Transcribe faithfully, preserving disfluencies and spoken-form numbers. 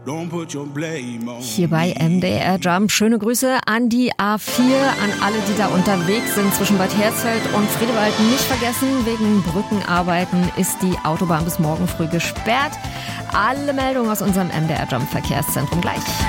Hier bei M D R Jump. Schöne Grüße an die A vier, an alle, die da unterwegs sind zwischen Bad Hersfeld und Friedewald. Nicht vergessen, wegen Brückenarbeiten ist die Autobahn bis morgen früh gesperrt. Alle Meldungen aus unserem M D R Jump Verkehrszentrum gleich.